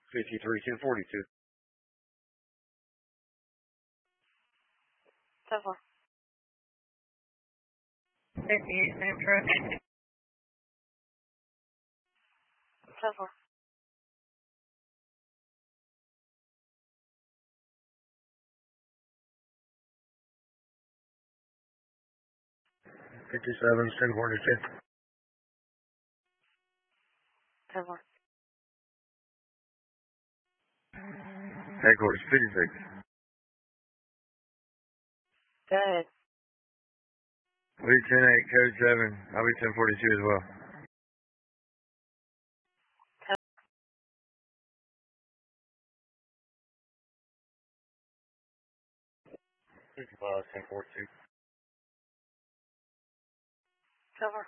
53-1042. 10-4. 58, same truck. 10-4. 57-1042. 10-4. Headquarters 56. Go ahead. Lead 10-8, code 7. I'll be 1042 as well. 55-1042. 10-4.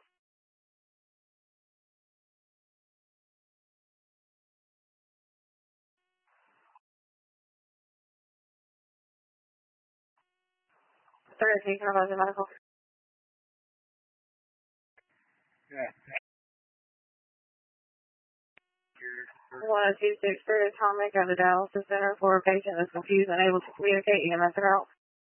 30, can I have your medical? Yeah. 126 for Atomic at the dialysis center for a patient that's confused and unable to communicate. EMS route.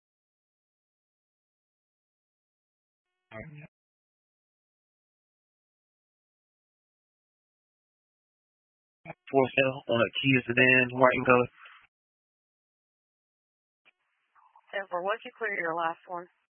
Four cell on a Kia sedan, white in color. 10-4. Once you clear your last one?